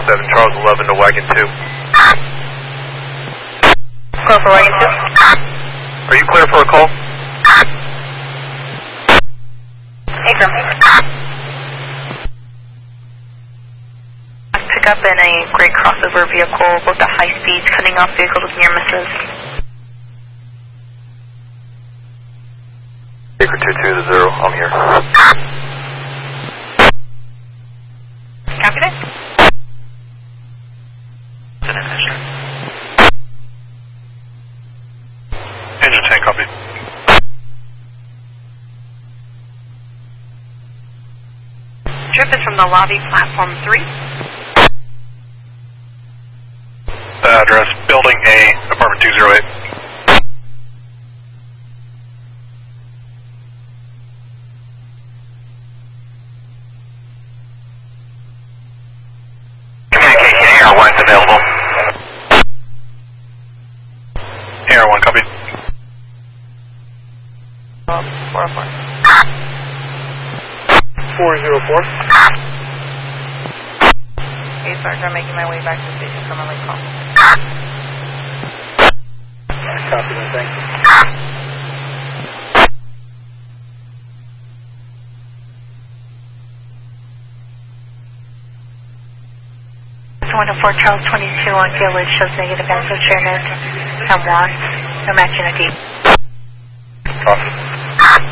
7 Charles 11 to Wagon 2. Call for Wagon 2. Are you clear for a call? Akram. Pick up in a gray crossover vehicle, both at high speeds, cutting off vehicles with near misses. Baker 220, I'm here. Copy that? Engine 10, copy. Trip is from the lobby, platform 3. Address, Building A, apartment 208. Communication, AR1 is available. AR1, copy. 404. 404. Hey, Sergeant, I'm making my way back to the station from a late call. Copy that, thank you. One 4 Charles 22 on Gillage shows negative answer chairman and wants no matching a deep. Copy.